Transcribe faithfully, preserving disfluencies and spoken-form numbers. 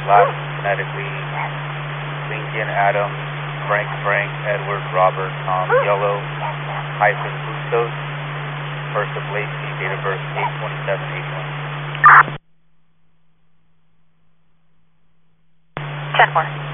last phonetically, Lincoln, Adam, Frank, Frank, Edward, Robert, Tom, Yellow, hyphen, Bustos, first of Lacey, date of birth eight twenty-seven eighty-one. ten four.